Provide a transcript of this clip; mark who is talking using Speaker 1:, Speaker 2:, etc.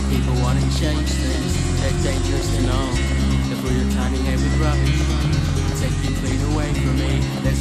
Speaker 1: People wanna change things, they're dangerous to know. If your timing ain't with rubbish, take you clean away from me. There's